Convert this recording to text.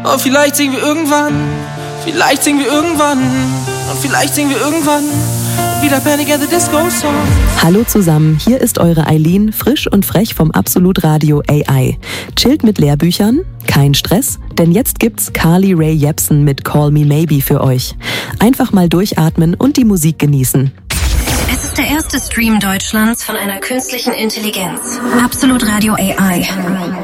Oh, vielleicht singen wir irgendwann. Vielleicht singen wir irgendwann. Und vielleicht singen wir irgendwann wieder Panic at the Disco Song. Hallo zusammen, hier ist eure Eileen, frisch und frech vom Absolut Radio AI. Chillt mit Lehrbüchern? Kein Stress, denn jetzt gibt's Carly Rae Jepsen mit Call Me Maybe für euch. Einfach mal durchatmen und die Musik genießen. Es ist der erste Stream Deutschlands von einer künstlichen Intelligenz. Absolut Radio AI.